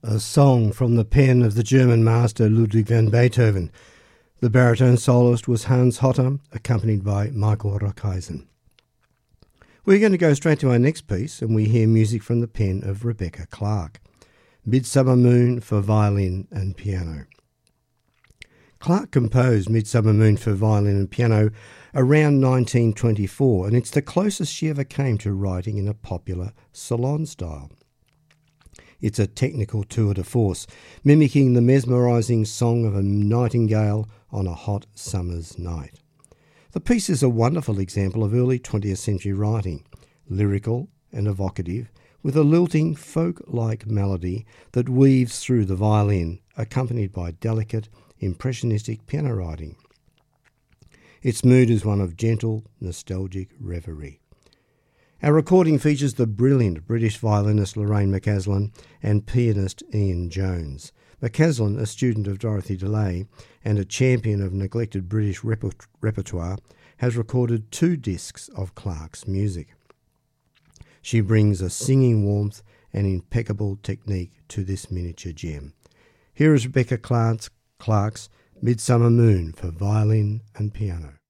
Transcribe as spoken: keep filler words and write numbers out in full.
a song from the pen of the German master Ludwig van Beethoven. The baritone soloist was Hans Hotter, accompanied by Michael Rockeisen. We're going to go straight to our next piece, and we hear music from the pen of Rebecca Clark. Midsummer Moon for violin and piano. Clark composed Midsummer Moon for violin and piano around nineteen twenty-four, and it's the closest she ever came to writing in a popular salon style. It's a technical tour de force, mimicking the mesmerising song of a nightingale on a hot summer's night. The piece is a wonderful example of early twentieth century writing, lyrical and evocative, with a lilting folk-like melody that weaves through the violin, accompanied by delicate, impressionistic piano writing. Its mood is one of gentle, nostalgic reverie. Our recording features the brilliant British violinist Lorraine McCaslin and pianist Ian Jones. McCaslin, a student of Dorothy DeLay and a champion of neglected British reper- repertoire, has recorded two discs of Clark's music. She brings a singing warmth and impeccable technique to this miniature gem. Here is Rebecca Clark's, Clark's Midsummer Moon for violin and piano.